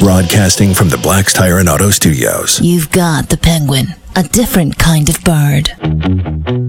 Broadcasting from the Black's Tire and Auto Studios. You've got the Penguin, a different kind of bird.